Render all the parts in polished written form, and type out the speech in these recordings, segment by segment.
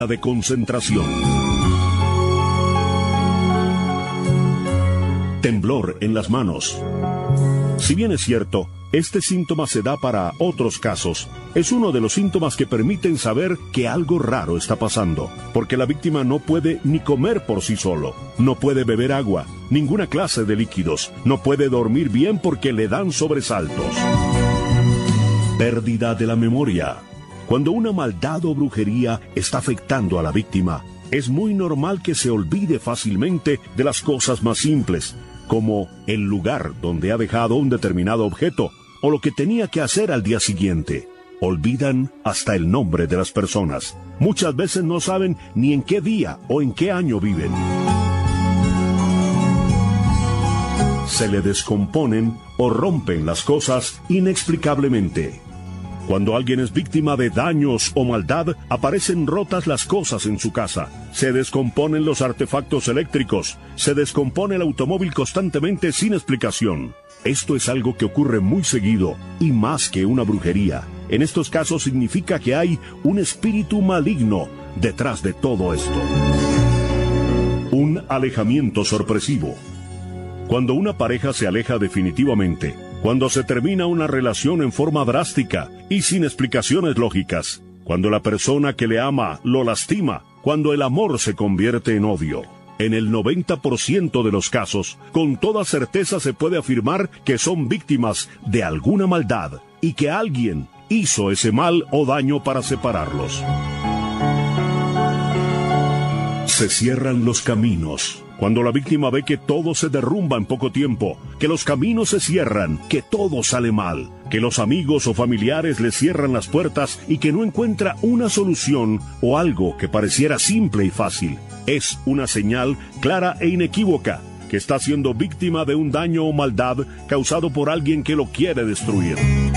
de concentración. Temblor en las manos. Si bien es cierto, este síntoma se da para otros casos, es uno de los síntomas que permiten saber que algo raro está pasando, porque la víctima no puede ni comer por sí solo, no puede beber agua, ninguna clase de líquidos, no puede dormir bien porque le dan sobresaltos. Pérdida de la memoria. Cuando una maldad o brujería está afectando a la víctima, es muy normal que se olvide fácilmente de las cosas más simples, como el lugar donde ha dejado un determinado objeto o lo que tenía que hacer al día siguiente. Olvidan hasta el nombre de las personas. Muchas veces no saben ni en qué día o en qué año viven. Se le descomponen o rompen las cosas inexplicablemente. Cuando alguien es víctima de daños o maldad, aparecen rotas las cosas en su casa, se descomponen los artefactos eléctricos, se descompone el automóvil constantemente sin explicación. Esto es algo que ocurre muy seguido y más que una brujería. En estos casos significa que hay un espíritu maligno detrás de todo esto. Un alejamiento sorpresivo. Cuando una pareja se aleja definitivamente, cuando se termina una relación en forma drástica y sin explicaciones lógicas, cuando la persona que le ama lo lastima, cuando el amor se convierte en odio. En el 90% de los casos, con toda certeza se puede afirmar que son víctimas de alguna maldad y que alguien hizo ese mal o daño para separarlos. Se cierran los caminos. Cuando la víctima ve que todo se derrumba en poco tiempo, que los caminos se cierran, que todo sale mal, que los amigos o familiares le cierran las puertas y que no encuentra una solución o algo que pareciera simple y fácil, es una señal clara e inequívoca que está siendo víctima de un daño o maldad causado por alguien que lo quiere destruir.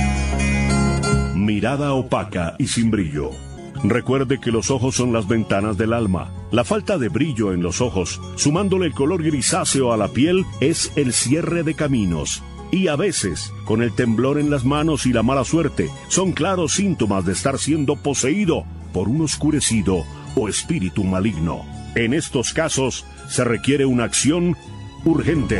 Mirada opaca y sin brillo. Recuerde que los ojos son las ventanas del alma. La falta de brillo en los ojos, sumándole el color grisáceo a la piel, es el cierre de caminos. Y a veces, con el temblor en las manos y la mala suerte, son claros síntomas de estar siendo poseído por un oscurecido o espíritu maligno. En estos casos, se requiere una acción urgente.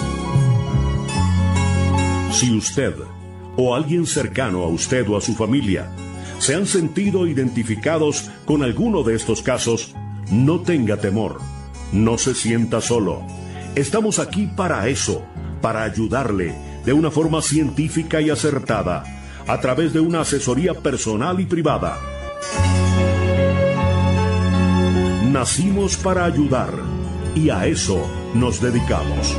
Si usted, o alguien cercano a usted o a su familia, se han sentido identificados con alguno de estos casos, no tenga temor, no se sienta solo. Estamos aquí para eso, para ayudarle de una forma científica y acertada, a través de una asesoría personal y privada. Nacimos para ayudar, y a eso nos dedicamos.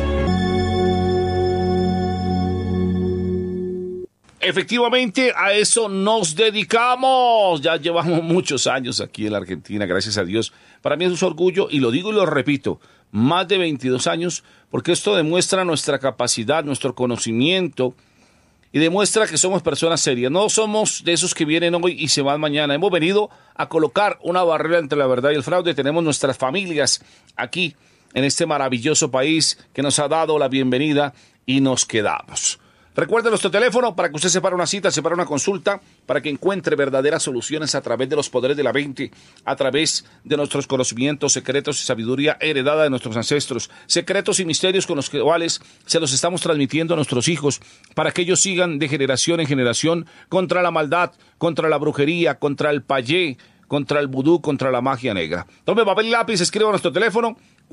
Efectivamente, a eso nos dedicamos. Ya llevamos muchos años aquí en la Argentina, gracias a Dios. Para mí es un orgullo, y lo digo y lo repito, más de 22 años, porque esto demuestra nuestra capacidad, nuestro conocimiento, y demuestra que somos personas serias. No somos de esos que vienen hoy y se van mañana. Hemos venido a colocar una barrera entre la verdad y el fraude. Tenemos nuestras familias aquí, en este maravilloso país que nos ha dado la bienvenida, y nos quedamos. Recuerde nuestro teléfono para que usted separe una cita, separe una consulta, para que encuentre verdaderas soluciones a través de los poderes de la mente, a través de nuestros conocimientos, secretos y sabiduría heredada de nuestros ancestros, secretos y misterios con los cuales se los estamos transmitiendo a nuestros hijos, para que ellos sigan de generación en generación contra la maldad, contra la brujería, contra el payé, contra el vudú, contra la magia negra. Tome papel y lápiz, escriba a nuestro teléfono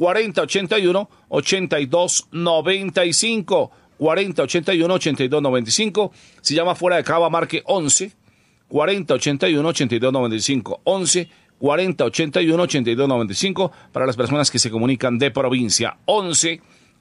4081-8295. 4081-8295. Si llama fuera de Cava, marque 11 4081-8295. 11 4081-8295 para las personas que se comunican de provincia. 11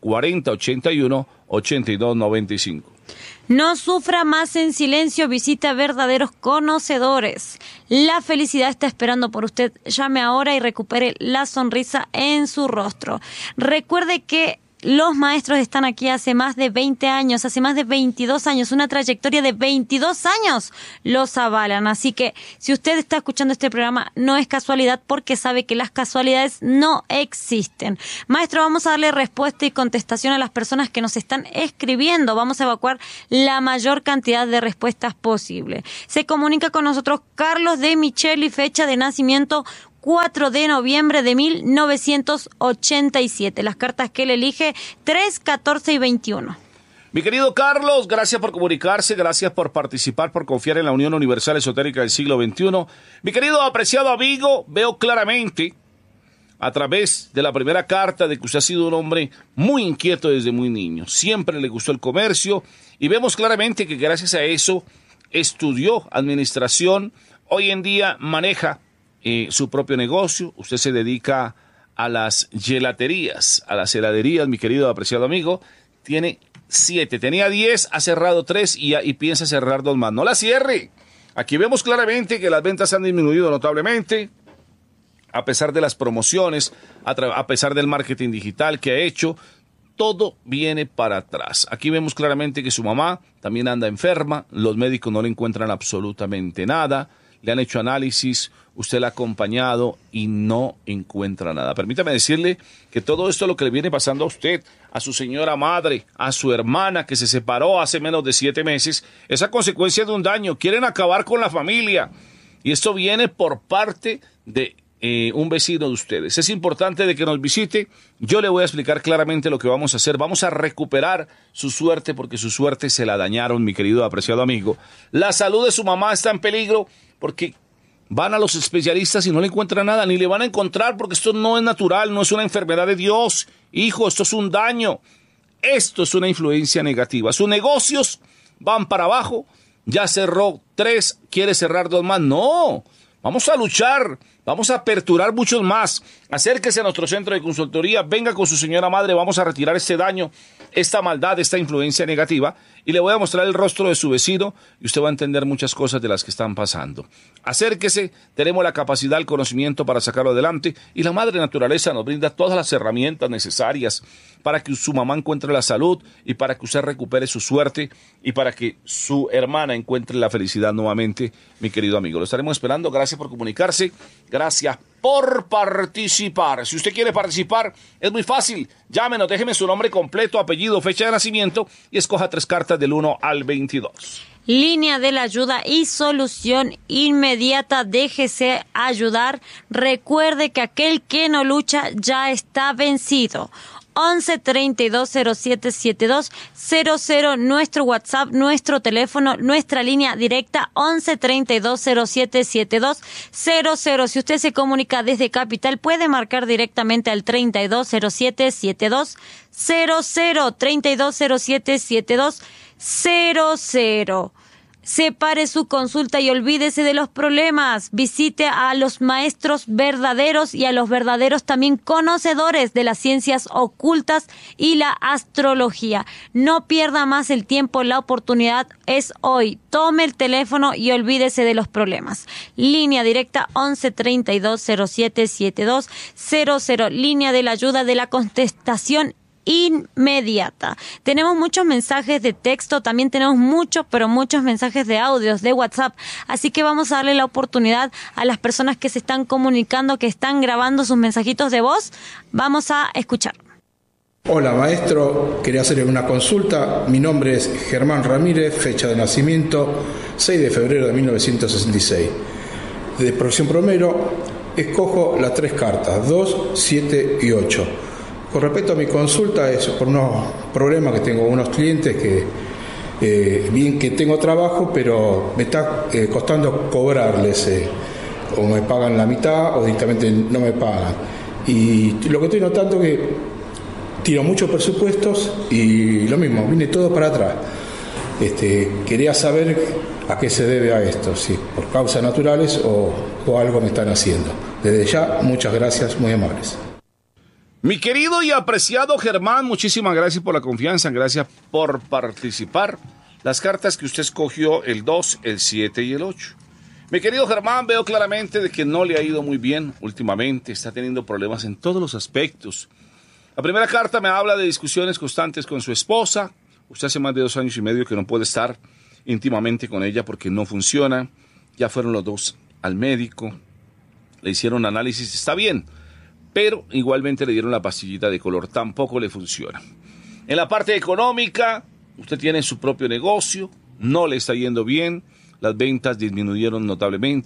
4081-8295. No sufra más en silencio, visita verdaderos conocedores. La felicidad está esperando por usted. Llame ahora y recupere la sonrisa en su rostro. Recuerde que los maestros están aquí hace más de 20 años, hace más de 22 años, una trayectoria de 22 años los avalan. Así que si usted está escuchando este programa, no es casualidad, porque sabe que las casualidades no existen. Maestro, vamos a darle respuesta y contestación a las personas que nos están escribiendo. Vamos a evacuar la mayor cantidad de respuestas posible. Se comunica con nosotros Carlos de Micheli, fecha de nacimiento 4 de noviembre de 1987. Las cartas que él elige, 3, 14 y 21. Mi querido Carlos, gracias por comunicarse, gracias por participar, por confiar en la Unión Universal Esotérica del siglo XXI. Mi querido apreciado amigo, veo claramente a través de la primera carta de que usted ha sido un hombre muy inquieto desde muy niño. Siempre le gustó el comercio y vemos claramente que gracias a eso estudió administración. Hoy en día maneja su propio negocio. Usted se dedica a las gelaterías, a las heladerías, mi querido apreciado amigo. Tiene 7, tenía 10, ha cerrado 3 y piensa cerrar 2 más. No la cierre. Aquí vemos claramente que las ventas han disminuido notablemente, a pesar de las promociones, a pesar del marketing digital que ha hecho. Todo viene para atrás. Aquí vemos claramente que su mamá también anda enferma, los médicos no le encuentran absolutamente nada, le han hecho análisis, usted la ha acompañado y no encuentra nada. Permítame decirle que todo esto es lo que le viene pasando a usted, a su señora madre, a su hermana que se separó hace menos de 7 meses, es a consecuencia de un daño. Quieren acabar con la familia y esto viene por parte de un vecino de ustedes. Es importante de que nos visite. Yo le voy a explicar claramente lo que vamos a hacer. Vamos a recuperar su suerte porque su suerte se la dañaron, mi querido apreciado amigo. La salud de su mamá está en peligro porque van a los especialistas y no le encuentran nada, ni le van a encontrar porque esto no es natural, no es una enfermedad de Dios. Hijo, esto es un daño. Esto es una influencia negativa. Sus negocios van para abajo. Ya cerró 3, quiere cerrar 2 más. No, vamos a luchar. Vamos a aperturar muchos más. Acérquese a nuestro centro de consultoría, venga con su señora madre, vamos a retirar este daño, esta maldad, esta influencia negativa y le voy a mostrar el rostro de su vecino y usted va a entender muchas cosas de las que están pasando. Acérquese, tenemos la capacidad, el conocimiento para sacarlo adelante y la madre naturaleza nos brinda todas las herramientas necesarias para que su mamá encuentre la salud y para que usted recupere su suerte y para que su hermana encuentre la felicidad nuevamente, mi querido amigo. Lo estaremos esperando. Gracias por comunicarse. Gracias por participar. Si usted quiere participar, es muy fácil. Llámenos, déjeme su nombre completo, apellido, fecha de nacimiento y escoja 3 cartas del 1 al 22. Línea de la ayuda y solución inmediata. Déjese ayudar. Recuerde que aquel que no lucha ya está vencido. 11 32 07 72 00, nuestro WhatsApp, nuestro teléfono, nuestra línea directa 11 32 07 72 00. Si usted se comunica desde Capital, puede marcar directamente al 32 07 72 00, 32 07 72 00. Separe su consulta y olvídese de los problemas. Visite a los maestros verdaderos y a los verdaderos también conocedores de las ciencias ocultas y la astrología. No pierda más el tiempo, la oportunidad es hoy. Tome el teléfono y olvídese de los problemas. Línea directa 11 32 07 72 00. Línea de la ayuda, de la contestación inmediata. Tenemos muchos mensajes de texto, también tenemos muchos mensajes de audios, de WhatsApp, así que vamos a darle la oportunidad a las personas que se están comunicando, que están grabando sus mensajitos de voz. Vamos a escuchar. Hola maestro, quería hacerle una consulta. Mi nombre es Germán Ramírez, fecha de nacimiento 6 de febrero de 1966. De profesión plomero, escojo las 3 cartas, 2, 7 y 8. Con respecto a mi consulta, es por unos problemas que tengo con unos clientes que, bien que tengo trabajo, pero me está costando cobrarles, o me pagan la mitad o directamente no me pagan. Y lo que estoy notando es que tiro muchos presupuestos y lo mismo, viene todo para atrás. Quería saber a qué se debe a esto, si por causas naturales o algo me están haciendo. Desde ya, muchas gracias, muy amables. Mi querido y apreciado Germán, muchísimas gracias por la confianza, gracias por participar. Las cartas que usted escogió, el 2, el 7 y el 8. Mi querido Germán, veo claramente de que no le ha ido muy bien últimamente, está teniendo problemas en todos los aspectos. La primera carta me habla de discusiones constantes con su esposa. Usted hace más de 2 años y medio que no puede estar íntimamente con ella porque no funciona. Ya fueron los 2 al médico, le hicieron análisis, está bien, pero igualmente le dieron la pastillita de color, tampoco le funciona. En la parte económica, usted tiene su propio negocio, no le está yendo bien, las ventas disminuyeron notablemente,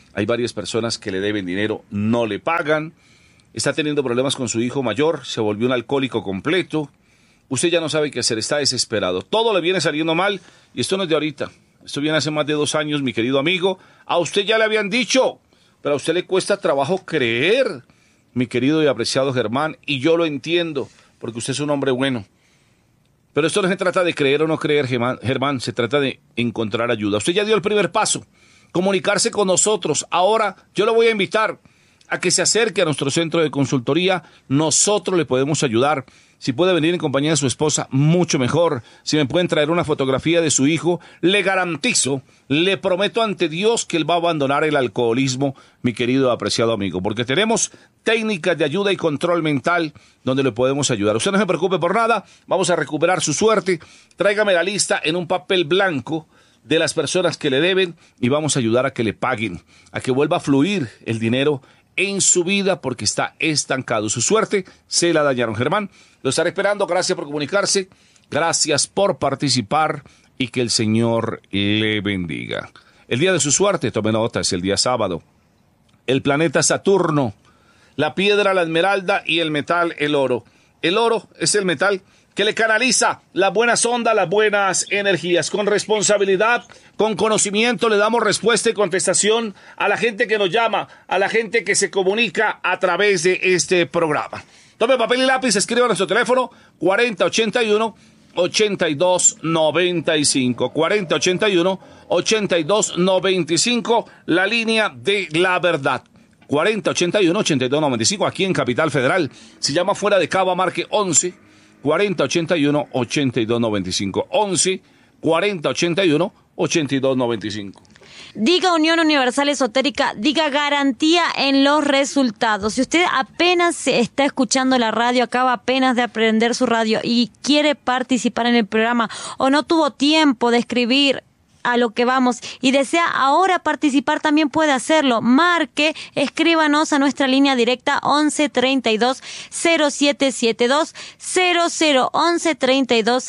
Hay varias personas que le deben dinero, no le pagan. Está teniendo problemas con su hijo mayor, se volvió un alcohólico completo. Usted ya no sabe qué hacer, está desesperado. Todo le viene saliendo mal y esto no es de ahorita. Esto viene hace más de 2 años, mi querido amigo. A usted ya le habían dicho, pero a usted le cuesta trabajo creer, mi querido y apreciado Germán, y yo lo entiendo, porque usted es un hombre bueno. Pero esto no se trata de creer o no creer, Germán, se trata de encontrar ayuda. Usted ya dio el primer paso, comunicarse con nosotros. Ahora yo lo voy a invitar a que se acerque a nuestro centro de consultoría. Nosotros le podemos ayudar. Si puede venir en compañía de su esposa, mucho mejor. Si me pueden traer una fotografía de su hijo, le garantizo, le prometo ante Dios que él va a abandonar el alcoholismo, mi querido apreciado amigo, porque tenemos técnicas de ayuda y control mental donde le podemos ayudar. Usted no se preocupe por nada, vamos a recuperar su suerte. Tráigame la lista en un papel blanco de las personas que le deben y vamos a ayudar a que le paguen, a que vuelva a fluir el dinero en su vida porque está estancado. Su suerte se la dañaron. Germán, lo estaré esperando. Gracias por comunicarse. Gracias por participar y que el Señor le bendiga. El día de su suerte, tome nota, es el día sábado. El planeta Saturno, la piedra, la esmeralda y el metal, el oro. El oro es el metal que le canaliza las buenas ondas, las buenas energías. Con responsabilidad, con conocimiento, le damos respuesta y contestación a la gente que nos llama, a la gente que se comunica a través de este programa. Tome papel y lápiz, escriba a nuestro teléfono 4081-8295. 4081-8295, la línea de la verdad. 4081-8295, aquí en Capital Federal. Si llama fuera de Cava, marque 11 4081-8295. 11 4081-8295. Diga Unión Universal Esotérica, diga garantía en los resultados. Si usted apenas se está escuchando la radio, acaba apenas de aprender su radio y quiere participar en el programa o no tuvo tiempo de escribir a lo que vamos y desea ahora participar, también puede hacerlo. Marque, escríbanos a nuestra línea directa 11 32 0772 00 11 32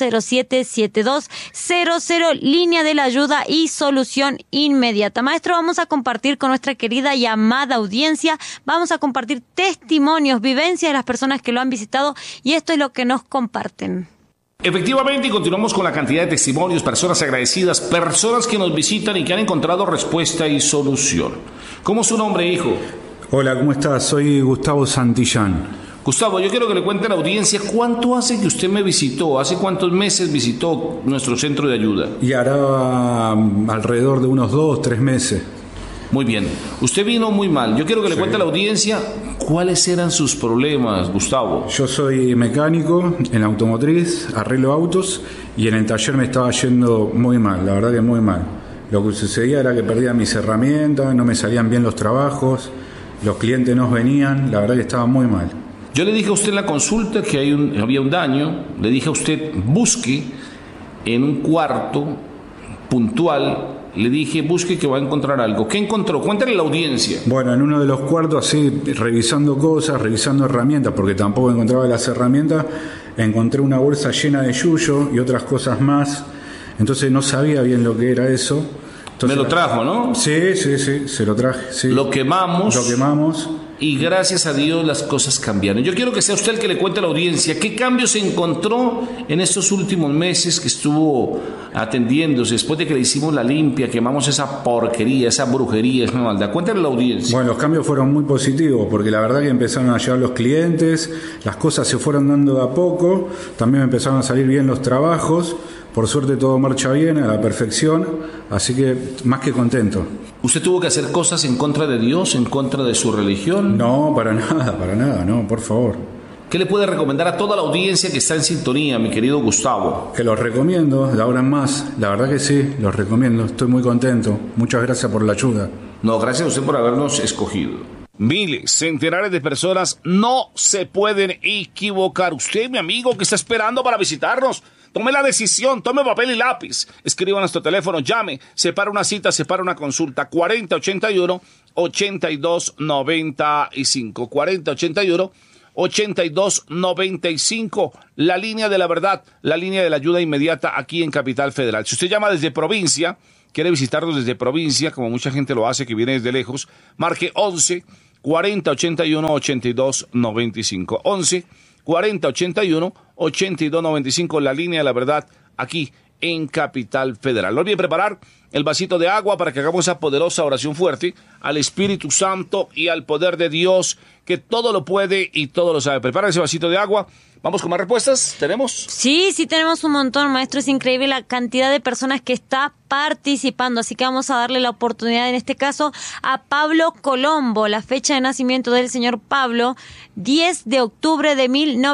0772 00, línea de la ayuda y solución inmediata. Maestro, vamos a compartir con nuestra querida y amada audiencia, vamos a compartir testimonios, vivencias de las personas que lo han visitado y esto es lo que nos comparten. Efectivamente, y continuamos con la cantidad de testimonios, personas agradecidas, personas que nos visitan y que han encontrado respuesta y solución. ¿Cómo es su nombre, hijo? Hola, ¿cómo estás? Soy Gustavo Santillán. Gustavo, yo quiero que le cuente a la audiencia cuánto hace que usted me visitó, hace cuántos meses visitó nuestro centro de ayuda. Y hará alrededor de unos 2-3 meses. Muy bien, usted vino muy mal. Yo quiero que le cuente a la audiencia cuáles eran sus problemas, Gustavo. Yo soy mecánico en la automotriz, arreglo autos y en el taller me estaba yendo muy mal, la verdad que muy mal. Lo que sucedía era que perdía mis herramientas, no me salían bien los trabajos, los clientes no venían, la verdad que estaba muy mal. Yo le dije a usted en la consulta que había un daño, le dije a usted busque en un cuarto puntual. Le dije, busque que va a encontrar algo. ¿Qué encontró? Cuéntale a la audiencia. Bueno, en uno de los cuartos, así, revisando cosas, revisando herramientas, porque tampoco encontraba las herramientas, encontré una bolsa llena de yuyo y otras cosas más. Entonces no sabía bien lo que era eso. Entonces, me lo trajo, ¿no? Sí, se lo traje. Sí. Lo quemamos. Y gracias a Dios las cosas cambiaron. Yo quiero que sea usted el que le cuente a la audiencia qué cambios se encontró en estos últimos meses que estuvo atendiéndose, después de que le hicimos la limpia, quemamos esa porquería, esa brujería, esa maldad. Cuéntale a la audiencia. Bueno, los cambios fueron muy positivos, porque la verdad que empezaron a llegar los clientes, las cosas se fueron dando de a poco, también empezaron a salir bien los trabajos. Por suerte todo marcha bien, a la perfección, así que más que contento. ¿Usted tuvo que hacer cosas en contra de Dios, en contra de su religión? No, para nada, no, por favor. ¿Qué le puede recomendar a toda la audiencia que está en sintonía, mi querido Gustavo? Que los recomiendo, de ahora en más, la verdad que sí, los recomiendo, estoy muy contento. Muchas gracias por la ayuda. No, gracias a usted por habernos escogido. Miles, centenares de personas no se pueden equivocar. Usted, mi amigo, que está esperando para visitarnos, tome la decisión, tome papel y lápiz, escriba a nuestro teléfono, llame, separa una cita, separa una consulta, 4081-8295, 4081-8295, la línea de la verdad, la línea de la ayuda inmediata aquí en Capital Federal. Si usted llama desde provincia, quiere visitarnos desde provincia, como mucha gente lo hace, que viene desde lejos, marque 11 40 81 82 95. 11 40 81 82 95, la línea de la verdad, aquí en Capital Federal. No olviden preparar el vasito de agua para que hagamos esa poderosa oración fuerte al Espíritu Santo y al poder de Dios, que todo lo puede y todo lo sabe. Prepara ese vasito de agua. ¿Vamos con más respuestas? ¿Tenemos? Sí, tenemos un montón, maestro. Es increíble la cantidad de personas que está participando. Así que vamos a darle la oportunidad, en este caso, a Pablo Colombo. La fecha de nacimiento del señor Pablo, 10 de octubre de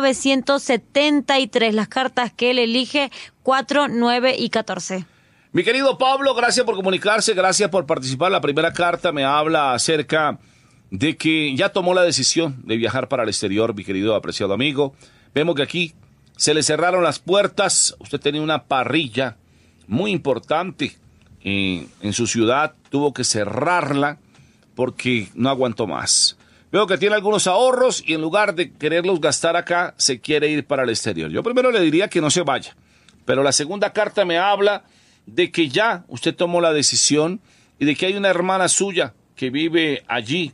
1973. Las cartas que él elige, 4, 9 y 14. Mi querido Pablo, gracias por comunicarse, gracias por participar. La primera carta me habla acerca de que ya tomó la decisión de viajar para el exterior, mi querido apreciado amigo. Vemos que aquí se le cerraron las puertas. Usted tenía una parrilla muy importante en su ciudad. Tuvo que cerrarla porque no aguantó más. Veo que tiene algunos ahorros y en lugar de quererlos gastar acá, se quiere ir para el exterior. Yo primero le diría que no se vaya. Pero la segunda carta me habla de que ya usted tomó la decisión y de que hay una hermana suya que vive allí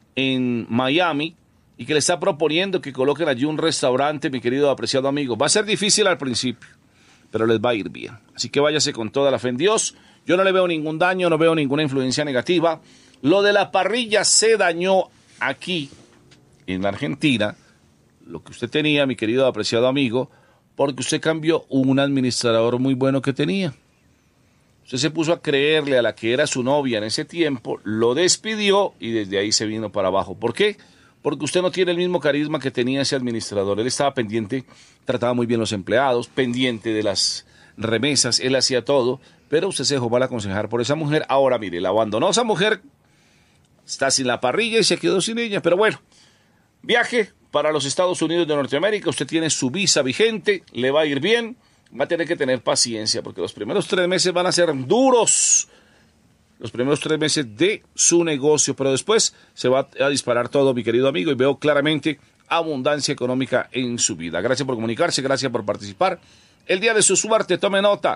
en Miami y que le está proponiendo que coloquen allí un restaurante, mi querido apreciado amigo. Va a ser difícil al principio, pero les va a ir bien. Así que váyase con toda la fe en Dios. Yo no le veo ningún daño, no veo ninguna influencia negativa. Lo de la parrilla se dañó aquí, en la Argentina, lo que usted tenía, mi querido apreciado amigo, porque usted cambió un administrador muy bueno que tenía. Usted se puso a creerle a la que era su novia en ese tiempo, lo despidió y desde ahí se vino para abajo. ¿Por qué? Porque usted no tiene el mismo carisma que tenía ese administrador. Él estaba pendiente, trataba muy bien los empleados, pendiente de las remesas, él hacía todo, pero usted se dejó mal aconsejar por esa mujer. Ahora mire, la abandonó esa mujer, está sin la parrilla y se quedó sin ella. Pero bueno, viaje para los Estados Unidos de Norteamérica, usted tiene su visa vigente, le va a ir bien. Va a tener que tener paciencia porque los primeros 3 meses van a ser duros. Los primeros 3 meses de su negocio, pero después se va a disparar todo, mi querido amigo, y veo claramente abundancia económica en su vida. Gracias por comunicarse, gracias por participar. El día de su suerte, tome nota.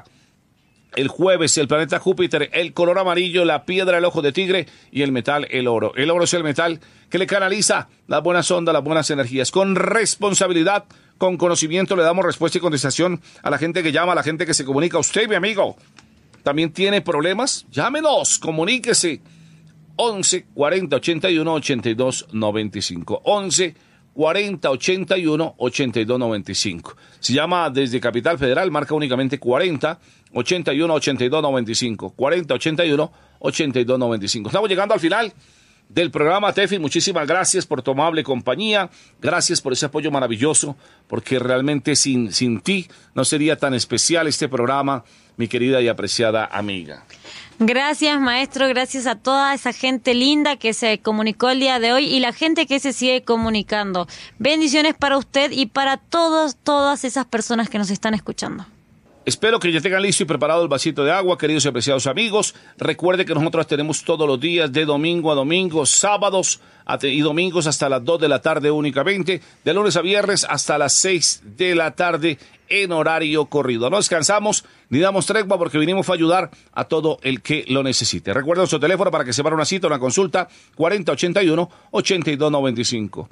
El jueves, el planeta Júpiter, el color amarillo, la piedra, el ojo de tigre y el metal, el oro. El oro es el metal que le canaliza las buenas ondas, las buenas energías. Con responsabilidad, con conocimiento, le damos respuesta y contestación a la gente que llama, a la gente que se comunica. Usted, mi amigo, ¿también tiene problemas? Llámenos, comuníquese. 11 40 81 82 95. 11 40 81 82 95. Si llama desde Capital Federal, marca únicamente 40 81 82 95. 40 81 82 95. Estamos llegando al final del programa, Tefi. Muchísimas gracias por tu amable compañía, gracias por ese apoyo maravilloso, porque realmente sin ti no sería tan especial este programa, mi querida y apreciada amiga. Gracias, maestro, gracias a toda esa gente linda que se comunicó el día de hoy y la gente que se sigue comunicando. Bendiciones para usted y para todas esas personas que nos están escuchando. Espero que ya tengan listo y preparado el vasito de agua, queridos y apreciados amigos. Recuerde que nosotros tenemos todos los días, de domingo a domingo, sábados y domingos hasta las 2 de la tarde únicamente, de lunes a viernes hasta las 6 de la tarde en horario corrido. No descansamos ni damos tregua porque vinimos a ayudar a todo el que lo necesite. Recuerda nuestro teléfono para que se para una cita, una consulta, 4081-8295.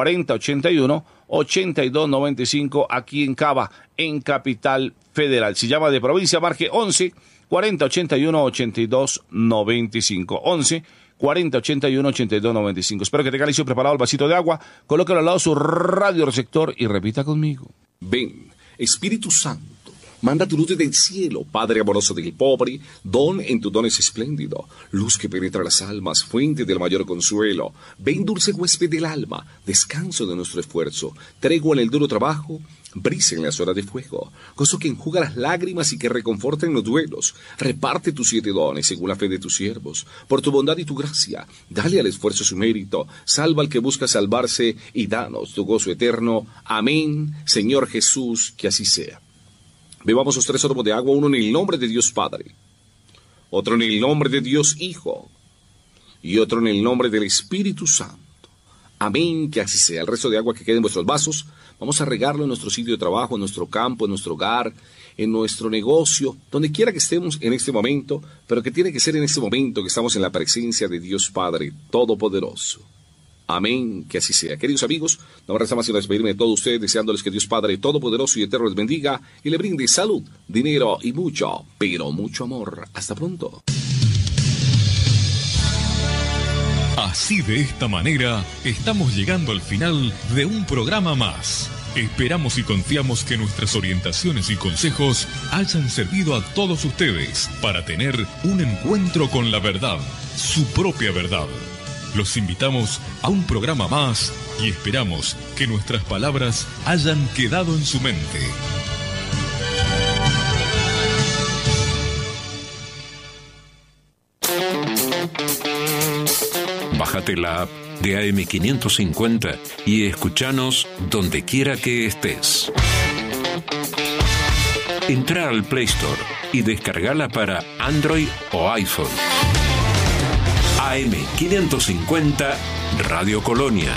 4081-8295 aquí en Cava, en Capital Federal. Si llama de provincia, marque 11 4081 8295. 11 4081 8295. Espero que tenga listo y preparado el vasito de agua. Colóquelo al lado de su radio receptor y repita conmigo. Ven, Espíritu Santo, manda tu luz del cielo, Padre amoroso del pobre, don en tu don es espléndido, luz que penetra las almas, fuente del mayor consuelo. Ven, dulce huésped del alma, descanso de nuestro esfuerzo, tregua en el duro trabajo, brisa en las horas de fuego, gozo que enjuga las lágrimas y que reconforta en los duelos. Reparte tus 7 dones según la fe de tus siervos, por tu bondad y tu gracia, dale al esfuerzo su mérito, salva al que busca salvarse y danos tu gozo eterno. Amén, Señor Jesús, que así sea. Bebamos los 3 sorbos de agua, uno en el nombre de Dios Padre, otro en el nombre de Dios Hijo y otro en el nombre del Espíritu Santo. Amén, que así sea. El resto de agua que quede en vuestros vasos, vamos a regarlo en nuestro sitio de trabajo, en nuestro campo, en nuestro hogar, en nuestro negocio, donde quiera que estemos en este momento, pero que tiene que ser en este momento que estamos en la presencia de Dios Padre Todopoderoso. Amén, que así sea. Queridos amigos, no me resta más que despedirme de todos ustedes, deseándoles que Dios Padre Todopoderoso y Eterno les bendiga y le brinde salud, dinero y mucho, pero mucho amor. Hasta pronto. Así, de esta manera, estamos llegando al final de un programa más. Esperamos y confiamos que nuestras orientaciones y consejos hayan servido a todos ustedes para tener un encuentro con la verdad, su propia verdad. Los invitamos a un programa más y esperamos que nuestras palabras hayan quedado en su mente. Bájate la app de AM550 y escúchanos donde quiera que estés. Entra al Play Store y descargala para Android o iPhone. AM550 Radio Colonia.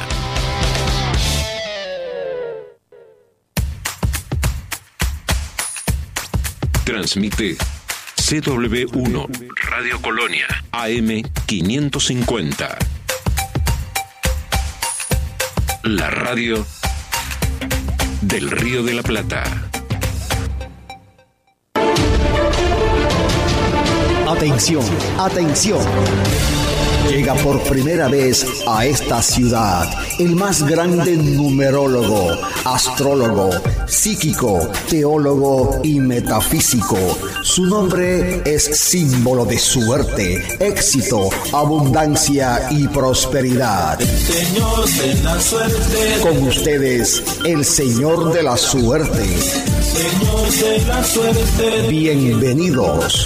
Transmite CW1 Radio Colonia AM550. La radio del Río de la Plata. Atención, atención. Llega por primera vez a esta ciudad el más grande numerólogo, astrólogo, psíquico, teólogo y metafísico. Su nombre es símbolo de suerte, éxito, abundancia y prosperidad. El Señor de la suerte. Con ustedes, el Señor de la suerte. Señor de la suerte. Bienvenidos.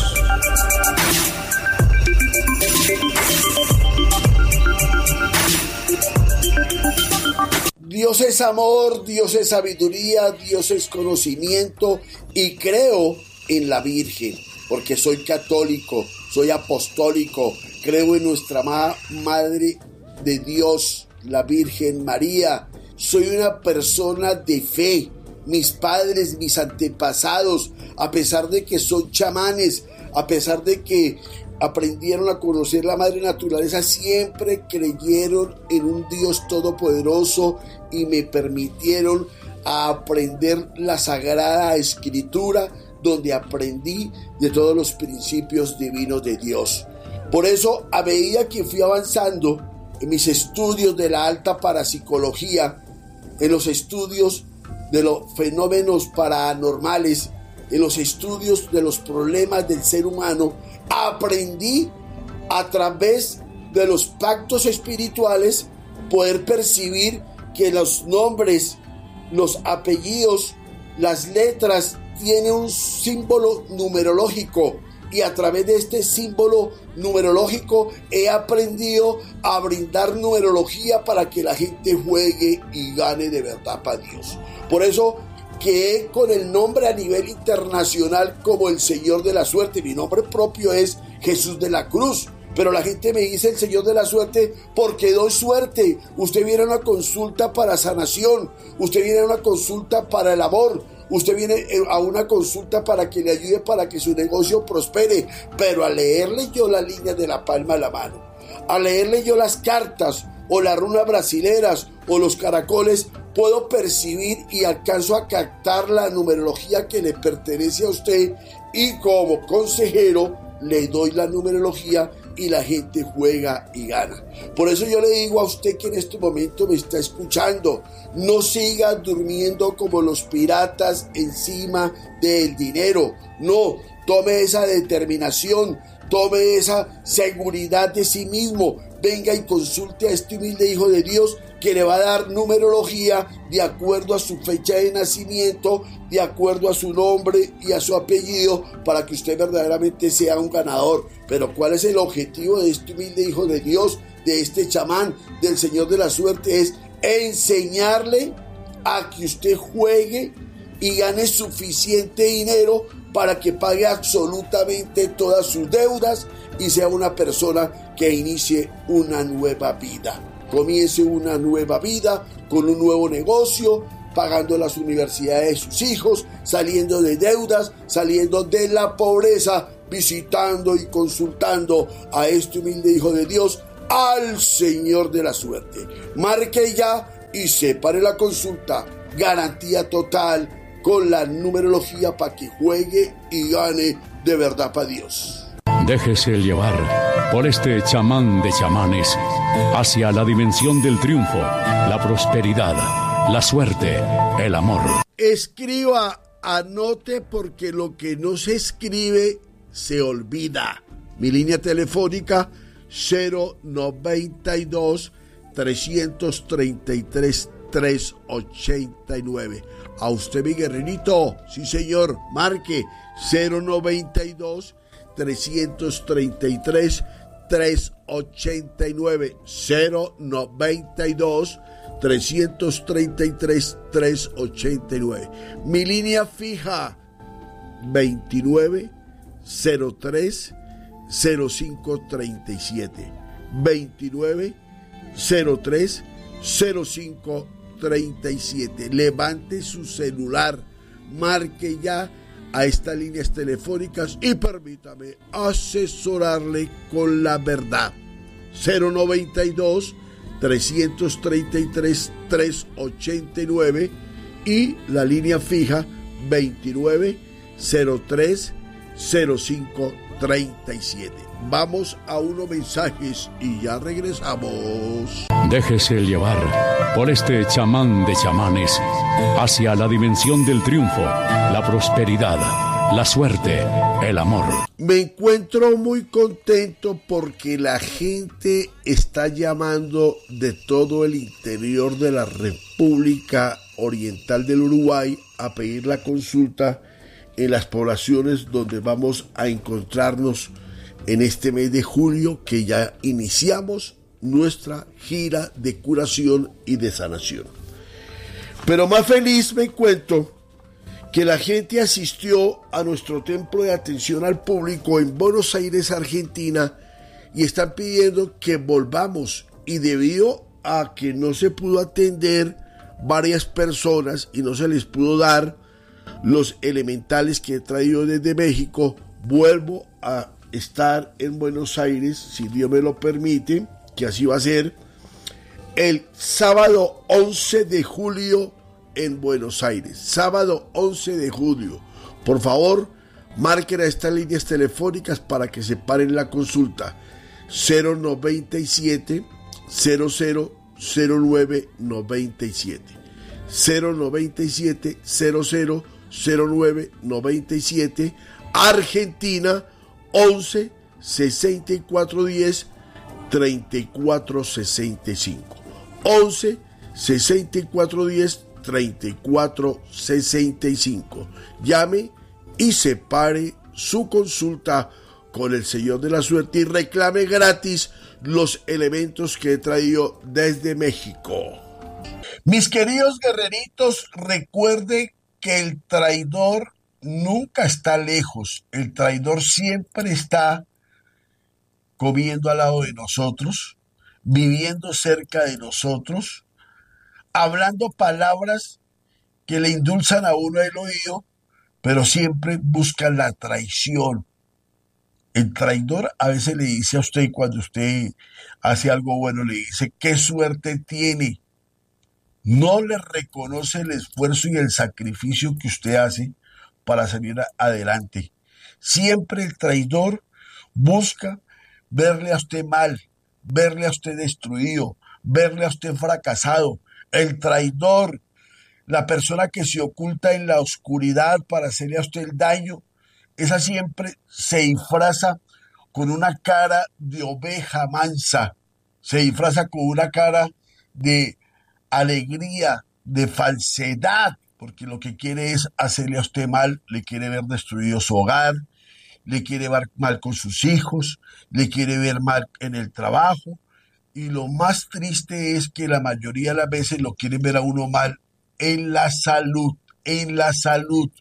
Dios es amor, Dios es sabiduría, Dios es conocimiento y creo en la Virgen, porque soy católico, soy apostólico, creo en nuestra Madre de Dios, la Virgen María. Soy una persona de fe. Mis padres, mis antepasados, a pesar de que son chamanes, a pesar de que aprendieron a conocer la madre naturaleza, siempre creyeron en un Dios todopoderoso y me permitieron aprender la Sagrada Escritura, donde aprendí de todos los principios divinos de Dios. Por eso, a medida que fui avanzando en mis estudios de la alta parapsicología, en los estudios de los fenómenos paranormales, en los estudios de los problemas del ser humano, aprendí a través de los pactos espirituales poder percibir que los nombres, los apellidos, las letras tienen un símbolo numerológico, y a través de este símbolo numerológico he aprendido a brindar numerología para que la gente juegue y gane de verdad para Dios. Por eso quedé con el nombre a nivel internacional como el Señor de la Suerte. Mi nombre propio es Jesús de la Cruz, pero la gente me dice el Señor de la Suerte porque doy suerte. Usted viene a una consulta para sanación, usted viene a una consulta para el amor, usted viene a una consulta para que le ayude para que su negocio prospere, pero al leerle yo las líneas de la palma de la mano, al leerle yo las cartas o las runas brasileras o los caracoles, puedo percibir y alcanzo a captar la numerología que le pertenece a usted, y como consejero le doy la numerología y la gente juega y gana. Por eso yo le digo a usted que en este momento me está escuchando, no siga durmiendo como los piratas encima del dinero. No, tome esa determinación, tome esa seguridad de sí mismo. Venga y consulte a este humilde hijo de Dios que le va a dar numerología de acuerdo a su fecha de nacimiento, de acuerdo a su nombre y a su apellido, para que usted verdaderamente sea un ganador. Pero ¿cuál es el objetivo de este humilde hijo de Dios, de este chamán, del Señor de la Suerte? Es enseñarle a que usted juegue y gane suficiente dinero para que pague absolutamente todas sus deudas y sea una persona que inicie una nueva vida. comience una nueva vida, con un nuevo negocio, pagando las universidades de sus hijos, saliendo de deudas, saliendo de la pobreza, visitando y consultando a este humilde hijo de Dios, al Señor de la suerte. Marque ya y separe la consulta. Garantía total con la numerología para que juegue y gane de verdad para Dios. Déjese llevar por este chamán de chamanes hacia la dimensión del triunfo, la prosperidad, la suerte, el amor. Escriba, anote, porque lo que no se escribe se olvida. Mi línea telefónica 092 333 389. A usted, mi guerrerito, sí señor, marque 092 333 389. 092 333 389. Mi línea fija 29 03 0537. 29 03 0537. Levante su celular, marque ya a estas líneas telefónicas y permítame asesorarle con la verdad. 092 333 389 y la línea fija 29 03 0537. Vamos a unos mensajes y ya regresamos. Déjese llevar por este chamán de chamanes hacia la dimensión del triunfo, la prosperidad, la suerte, el amor. Me encuentro muy contento porque la gente está llamando de todo el interior de la República Oriental del Uruguay a pedir la consulta en las poblaciones donde vamos a encontrarnos en este mes de julio, que ya iniciamos nuestra gira de curación y de sanación. Pero más feliz me encuentro que la gente asistió a nuestro templo de atención al público en Buenos Aires, Argentina, y están pidiendo que volvamos, y debido a que no se pudo atender varias personas y no se les pudo dar los elementales que he traído desde México, vuelvo a estar en Buenos Aires, si Dios me lo permite, que así va a ser, el sábado 11 de julio en Buenos Aires. Sábado 11 de julio. Por favor, marquen a estas líneas telefónicas para que separen la consulta. 097 0009 97. 097 0009 97. Argentina 11 6410 3465. 11 6410 3465. Llame y separe su consulta con el Señor de la Suerte y reclame gratis los elementos que he traído desde México. Mis queridos guerreritos, recuerde que el traidor nunca está lejos. El traidor siempre está comiendo al lado de nosotros, viviendo cerca de nosotros, hablando palabras que le endulzan a uno el oído, pero siempre buscan la traición. El traidor a veces le dice a usted, cuando usted hace algo bueno, le dice, qué suerte tiene. No le reconoce el esfuerzo y el sacrificio que usted hace para salir adelante. Siempre el traidor busca verle a usted mal, verle a usted destruido, verle a usted fracasado. El traidor, la persona que se oculta en la oscuridad para hacerle a usted el daño, esa siempre se disfraza con una cara de oveja mansa, se disfraza con una cara de alegría, de falsedad, porque lo que quiere es hacerle a usted mal, le quiere ver destruido su hogar, le quiere ver mal con sus hijos, le quiere ver mal en el trabajo, y lo más triste es que la mayoría de las veces lo quieren ver a uno mal en la salud,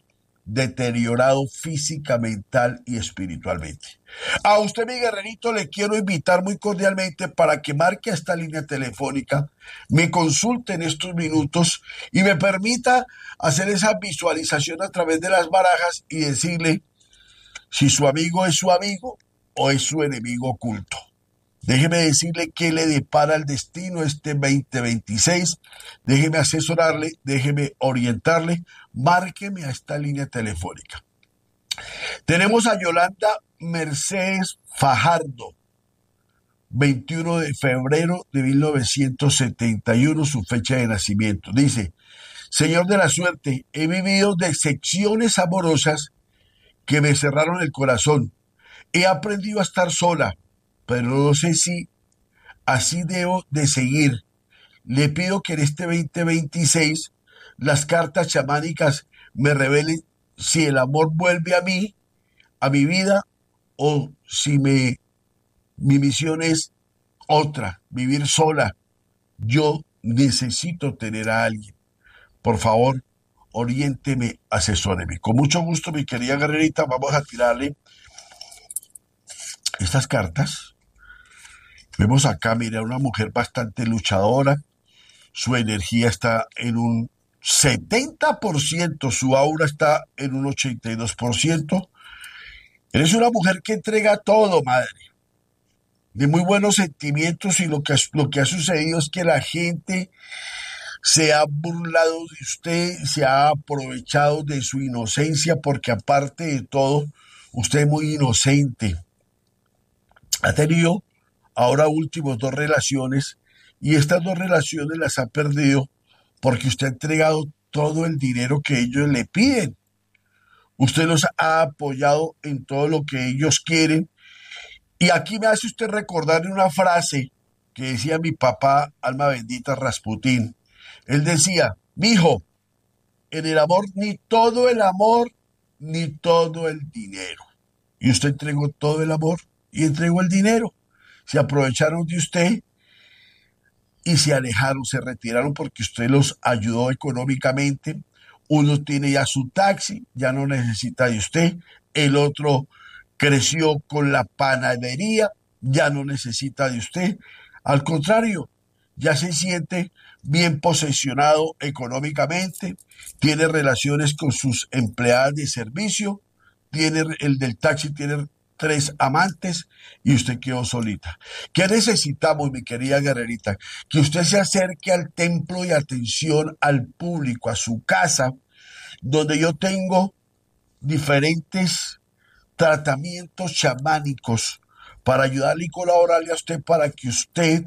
deteriorado física, mental y espiritualmente. A usted, mi guerrerito, le quiero invitar muy cordialmente para que marque esta línea telefónica, me consulte en estos minutos y me permita hacer esa visualización a través de las barajas y decirle si su amigo es su amigo o es su enemigo oculto. Déjeme decirle qué le depara el destino este 2026. Déjeme asesorarle, déjeme orientarle. Márqueme a esta línea telefónica. Tenemos a Yolanda Mercedes Fajardo, 21 de febrero de 1971, su fecha de nacimiento. Dice: Señor de la suerte, he vivido decepciones amorosas que me cerraron el corazón. He aprendido a estar sola, pero no sé si así debo de seguir. Le pido que en este 2026 las cartas chamánicas me revelen si el amor vuelve a mí, a mi vida, o si mi misión es otra, vivir sola. Yo necesito tener a alguien. Por favor, oriénteme, asesóreme. Con mucho gusto, mi querida guerrerita, vamos a tirarle estas cartas. Vemos acá, mira, una mujer bastante luchadora. Su energía está en un 70%, su aura está en un 82%. Eres una mujer que entrega todo, madre. De muy buenos sentimientos, y lo que ha sucedido es que la gente se ha burlado de usted, se ha aprovechado de su inocencia, porque aparte de todo, usted es muy inocente. Ha tenido ahora últimos 2 relaciones, y estas 2 relaciones las ha perdido porque usted ha entregado todo el dinero que ellos le piden. Usted los ha apoyado en todo lo que ellos quieren. Y aquí me hace usted recordar una frase que decía mi papá, alma bendita, Rasputín. Él decía: mijo, en el amor ni todo el amor ni todo el dinero. Y usted entregó todo el amor y entregó el dinero. Se aprovecharon de usted y se alejaron, se retiraron porque usted los ayudó económicamente. Uno tiene ya su taxi, ya no necesita de usted. El otro creció con la panadería, ya no necesita de usted. Al contrario, ya se siente bien posesionado económicamente, tiene relaciones con sus empleadas de servicio, tiene el del taxi, tiene 3 amantes y usted quedó solita. ¿Qué necesitamos, mi querida guerrerita? Que usted se acerque al templo y atención al público, a su casa, donde yo tengo diferentes tratamientos chamánicos para ayudarle y colaborarle a usted para que usted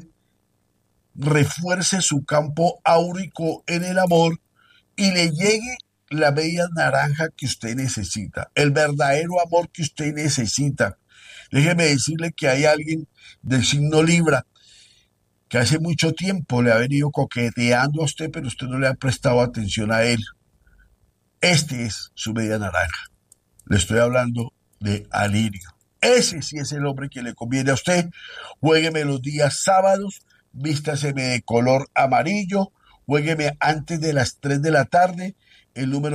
refuerce su campo áurico en el amor y le llegue la media naranja que usted necesita, el verdadero amor que usted necesita. Déjeme decirle que hay alguien del signo Libra que hace mucho tiempo le ha venido coqueteando a usted, pero usted no le ha prestado atención a él. Este es su media naranja. Le estoy hablando de Alirio. Ese sí es el hombre que le conviene a usted. Juégueme los días sábados, vístaseme de color amarillo, juégueme antes de las 3 de la tarde, el número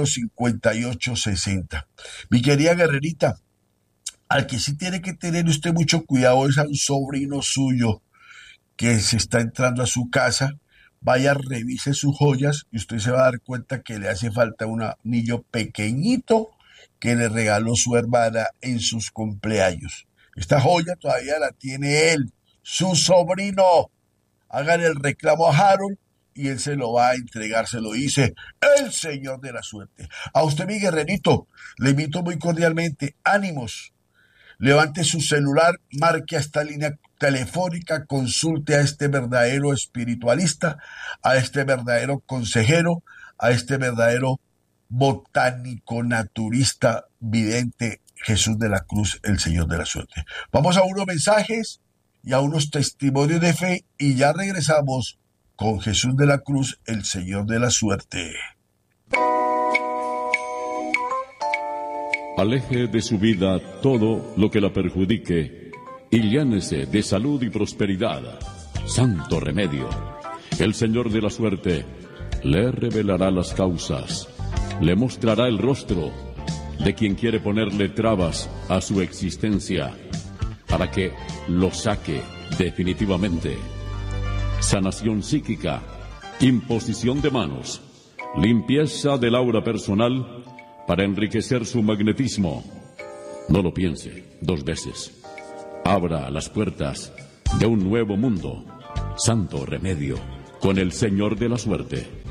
5860. Mi querida guerrerita, al que sí tiene que tener usted mucho cuidado es a un sobrino suyo que se está entrando a su casa. Vaya, revise sus joyas y usted se va a dar cuenta que le hace falta un anillo pequeñito que le regaló su hermana en sus cumpleaños. Esta joya todavía la tiene él, su sobrino. Hagan el reclamo a Harold y él se lo va a entregar, se lo dice el Señor de la suerte. A usted, mi guerrerito, le invito muy cordialmente, ánimos. Levante su celular, marque a esta línea telefónica, consulte a este verdadero espiritualista, a este verdadero consejero, a este verdadero botánico, naturista, vidente, Jesús de la Cruz, el Señor de la suerte. Vamos a unos mensajes y a unos testimonios de fe y ya regresamos con Jesús de la Cruz, el Señor de la suerte. Aleje de su vida todo lo que la perjudique y llénese de salud y prosperidad. Santo remedio. El Señor de la suerte le revelará las causas, le mostrará el rostro de quien quiere ponerle trabas a su existencia para que lo saque definitivamente. Sanación psíquica, imposición de manos, limpieza del aura personal para enriquecer su magnetismo. No lo piense 2 veces. Abra las puertas de un nuevo mundo. Santo remedio con el Señor de la Suerte.